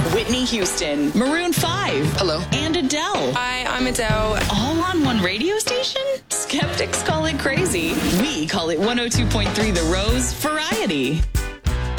Whitney Houston, Maroon 5. Hello. And Adele. Hi, I'm Adele. All on one radio station? Skeptics call it crazy. We call it 102.3 The Rose Variety.